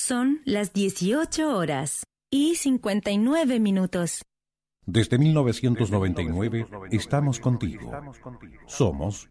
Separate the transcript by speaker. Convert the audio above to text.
Speaker 1: Son las 18:59.
Speaker 2: Desde 1999 estamos contigo. Somos